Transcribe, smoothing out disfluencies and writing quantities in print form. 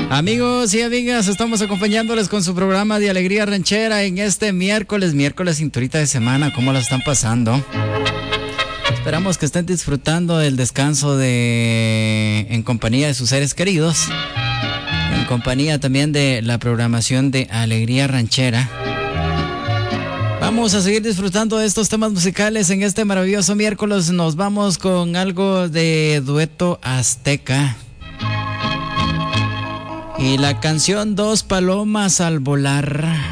Amigos y amigas, estamos acompañándoles con su programa de Alegría Ranchera en este miércoles cinturita de semana. ¿Cómo la están pasando? Esperamos que estén disfrutando del descanso en compañía de sus seres queridos, en compañía también de la programación de Alegría Ranchera. Vamos a seguir disfrutando de estos temas musicales en este maravilloso miércoles. Nos vamos con algo de dueto azteca. Y la canción Dos Palomas al Volar.